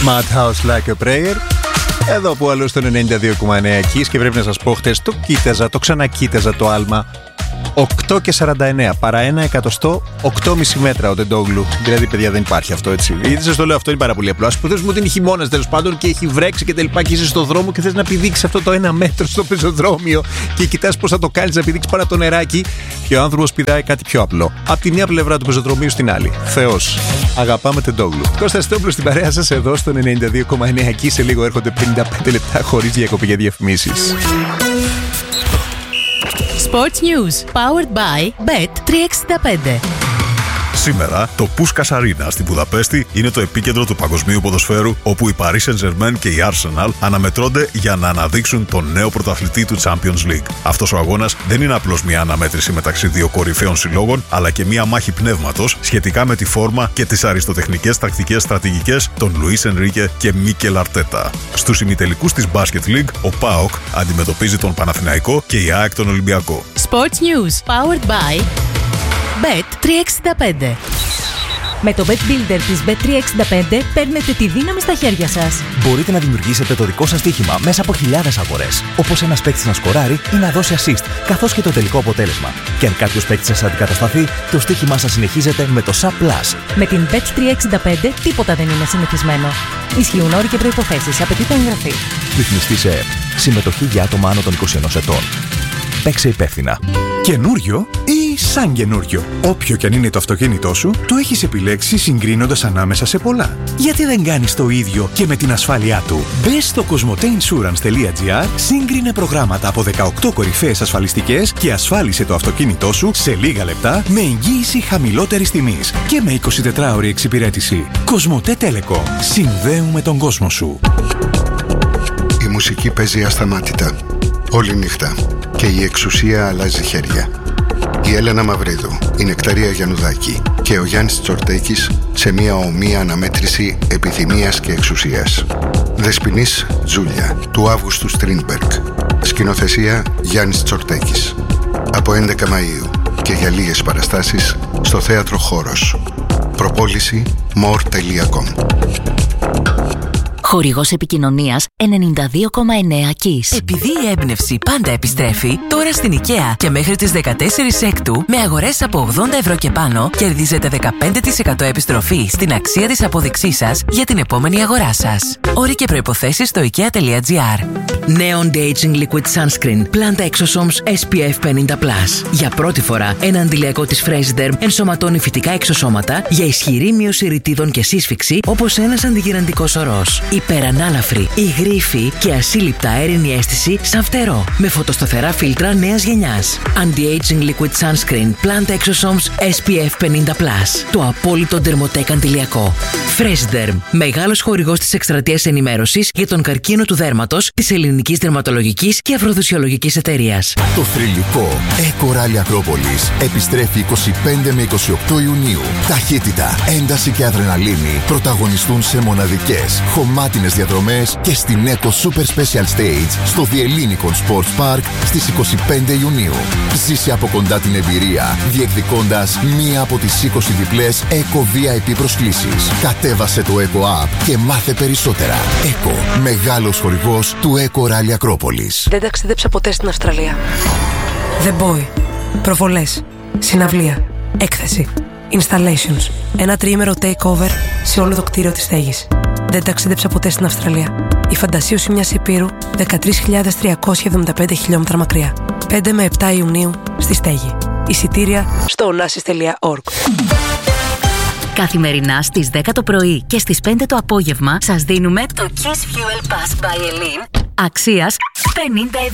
Madhouse Like a Prayer. Εδώ που άλλο στο 92,9 Kiss, και πρέπει να σας πω, χτες το ξανακοίταζα το άλμα. 8,49 παρά 1 εκατοστό, 8,5 μέτρα ο Τεντόγλου. Δηλαδή, παιδιά, δεν υπάρχει αυτό, έτσι. Γιατί σας το λέω, αυτό είναι πάρα πολύ απλό. Ας πούμε ότι είναι χειμώνας, τέλος πάντων, και έχει βρέξει και τελικά και είσαι στο δρόμο και θες να πηδήξεις αυτό το 1 μέτρο στο πεζοδρόμιο και κοιτάς πώς θα το κάνεις να πηδήξεις πάνω το νεράκι, και ο άνθρωπος πηδάει κάτι πιο απλό. Από τη μια πλευρά του πεζοδρομίου στην άλλη. Θεός. Αγαπάμε Τεντόγλου. Κώστας Τόμπλος στην παρέα σας εδώ στο 92,9 Kiss. Σε λίγο έρχονται 55 λεπτά χωρίς διακοπή για διαφημίσεις. Sports News, powered by Bet365. Σήμερα, το Puskás Arena στη Βουδαπέστη είναι το επίκεντρο του παγκοσμίου ποδοσφαίρου, όπου η Paris Saint-Germain και η Arsenal αναμετρώνται για να αναδείξουν τον νέο πρωταθλητή του Champions League. Αυτός ο αγώνας δεν είναι απλώς μια αναμέτρηση μεταξύ δύο κορυφαίων συλλόγων, αλλά και μια μάχη πνεύματος σχετικά με τη φόρμα και τις αριστοτεχνικές τακτικές στρατηγικές των Λουίς Ενρίκε και Μίκελ Αρτέτα. Στους ημιτελικούς της Basket League, ο ΠΑΟΚ αντιμετωπίζει τον Παναθηναϊκό και η ΑΕΚ τον Ολυμπιακό. Sports News, powered by Bet365. Με το Bet Builder της Bet365 παίρνετε τη δύναμη στα χέρια σας. Μπορείτε να δημιουργήσετε το δικό σας στοίχημα μέσα από χιλιάδες αγορές. Όπως ένας παίκτης να σκοράρει ή να δώσει assist, καθώς και το τελικό αποτέλεσμα. Και αν κάποιος παίκτης σας αντικατασταθεί, το στοίχημά σας συνεχίζεται με το SAP Plus. Με την Bet365 τίποτα δεν είναι συνηθισμένο. Ισχύουν όροι και προϋποθέσεις. Απαιτείται εγγραφή. Ρυθμιστή σε ΕΕΠ. Συμμετοχή για άτομα άνω των 21 ετών. Παίξε υπεύθυνα. Καινούριο ή σαν καινούριο? Όποιο κι αν είναι το αυτοκίνητό σου, το έχεις επιλέξει συγκρίνοντας ανάμεσα σε πολλά. Γιατί δεν κάνεις το ίδιο και με την ασφάλειά του? Μπες στο cosmoteinsurance.gr, σύγκρινε προγράμματα από 18 κορυφαίες ασφαλιστικές και ασφάλισε το αυτοκίνητό σου σε λίγα λεπτά με εγγύηση χαμηλότερης τιμής και με 24ωρη εξυπηρέτηση. Κοσμοτέ Telecom. Συνδέουμε τον κόσμο σου. Η μουσική παίζει ασταμάτητα. Όλη νύχτα. Και η εξουσία αλλάζει χέρια. Η Έλενα Μαυρίδου, η Νεκταρία Γιαννουδάκη και ο Γιάννης Τσορτέκης σε μια ομοία αναμέτρηση επιθυμίας και εξουσίας. Δεσποινής Τζούλια, του Αύγουστου Στρίνμπεργκ. Σκηνοθεσία Γιάννης Τσορτέκης. Από 11 Μαΐου και για λίγες παραστάσεις στο Θέατρο Χώρος. Προπόληση more.com. Χορηγός επικοινωνίας 92,9 Kiss. Επειδή η έμπνευση πάντα επιστρέφει, τώρα στην IKEA και μέχρι τις 14 Έκτου, με αγορές από 80 ευρώ και πάνω, κερδίζετε 15% επιστροφή στην αξία της απόδειξής σας για την επόμενη αγορά σας. Όροι και προϋποθέσεις στο ikea.gr. Νέο Anti-Aging Liquid Sunscreen Planta Exosomes SPF 50+. Για πρώτη φορά, ένα αντιλιακό της Freshderm ενσωματώνει φυτικά εξωσώματα για ισχυρή μείωση ρητίδων και σύσφυξη, όπως ένας αντιγυραντικός ορός. Υπερανάλαφρη, υγρήφη και ασύλληπτα αέρινη αίσθηση σαν φτερό. Με φωτοσταθερά φίλτρα νέας γενιάς. Anti-Aging Liquid Sunscreen Planta Exosomes SPF 50+. Το απόλυτο ντερμοτέκ αντιλιακό. Freshderm. Μεγάλος χορηγός της εκστρατείας ενημέρωσης για τον καρκίνο του δέρματος της Ελληνικής Δερματολογικής και Αφροδισιολογικής Εταιρείας. Το θρυλικό Eco Rally Ακρόπολης επιστρέφει 25 με 28 Ιουνίου. Ταχύτητα, ένταση και αδρεναλίνη πρωταγωνιστούν σε μοναδικές χωμάτινες διαδρομές και στην Eco Super Special Stage στο The Ellinikon Sports Park στις 25 Ιουνίου. Ζήσε από κοντά την εμπειρία διεκδικώντας μία από τις 20 διπλές Eco VIP προσκλήσεις. Κατέβασε το Eco App και μάθε περισσότερα. Eco, μεγάλος χορηγός του Eco Rally Ακρόπολης. Δεν ταξίδεψα ποτέ στην Αυστραλία. The Boy. Προβολές. Συναυλία. Έκθεση. Installations. Ένα τριήμερο takeover σε όλο το κτίριο της στέγης. Δεν ταξίδεψα ποτέ στην Αυστραλία. Η φαντασίωση μιας υπήρου 13.375 χιλιόμετρα μακριά. 5 με 7 Ιουνίου στη στέγη. Εισιτήρια στο onassis.org. Καθημερινά στις 10 το πρωί και στις 5 το απόγευμα σας δίνουμε το Kiss Fuel Pass by Elin αξίας 50 ευρώ.